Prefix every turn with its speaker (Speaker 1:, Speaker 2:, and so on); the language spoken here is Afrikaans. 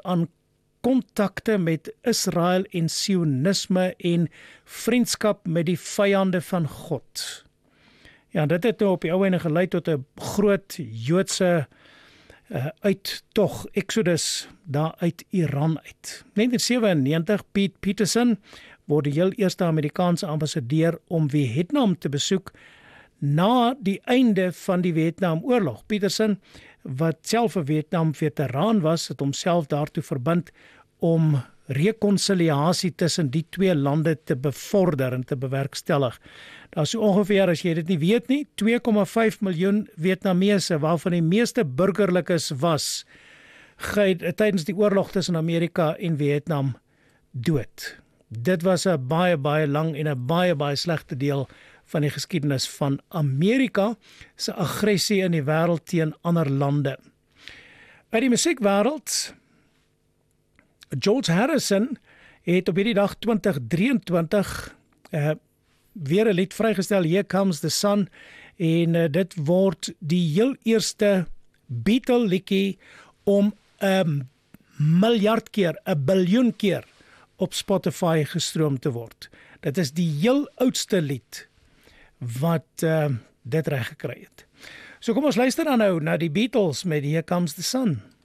Speaker 1: aan kontakte met Israel en sionisme en vriendskap met die vyande van God. Ja, dit het nou op die ou einde gelei tot 'n groot Joodse uittog, Exodus, daar uit Iran uit. 1997, Pete Peterson word die heel eerste Amerikaanse ambassadeur om Vietnam te besoek na die einde van die Vietnamoorlog. Peterson, wat self 'n Vietnam-veteraan was, het homself daartoe verbind om rekonsiliasie tussen die twee lande te bevorder en te bewerkstellig. Daar is so ongeveer, as jy dit nie weet nie, 2,5 miljoen Vietnamese, waarvan die meeste burgerlikes was, tydens die oorlog tussen Amerika en Vietnam dood. Dit was 'n baie, baie lang en 'n baie, baie slegte deel van die geskiedenis van Amerika se aggressie in die wêreld teen ander lande. Uit die musiekwêreld, George Harrison het op hierdie dag 2023 weer 'n lied vrygestel, Here Comes the Sun, en dit word die heel eerste Beatle liedjie om 'n miljard keer, 'n biljoen keer op Spotify gestroom te word. Dit is die heel oudste lied wat dit reg gekry het. So kom ons luister dan nou na die Beatles met Here Comes the Sun.